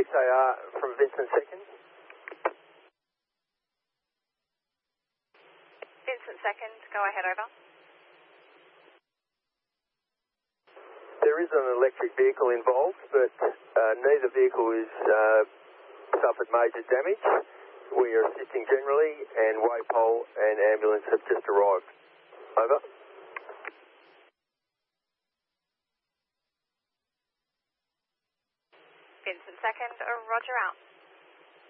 VSAR from Vincent Second. Vincent Second, go ahead, over. There is an electric vehicle involved, but neither vehicle is suffered major damage. We are assisting generally, and waypole and ambulance have just arrived. Over. Vincent Second, roger out.